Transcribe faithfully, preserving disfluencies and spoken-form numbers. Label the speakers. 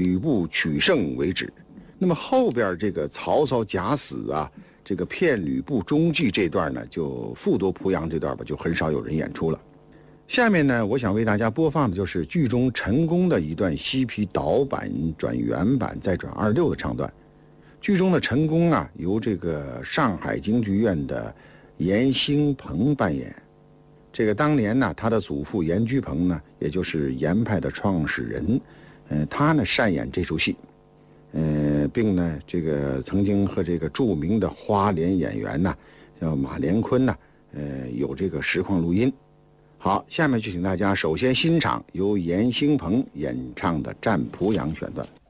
Speaker 1: 吕布取胜为止。那么后边这个曹操假死啊，这个骗吕布中计这段呢，就复夺濮阳这段吧，就很少有人演出了。下面呢，我想为大家播放的就是剧中陈宫的一段西皮导版转原版再转二六的唱段。剧中的陈宫啊，由这个上海京剧院的严兴鹏扮演。这个当年呢，他的祖父严居鹏呢，也就是严派的创始人，呃，他呢擅演这出戏，呃，并呢这个曾经和这个著名的花脸演员呢，叫马连坤呢，呃，有这个实况录音。好，下面就请大家首先欣赏由严兴鹏演唱的《战濮阳》选段。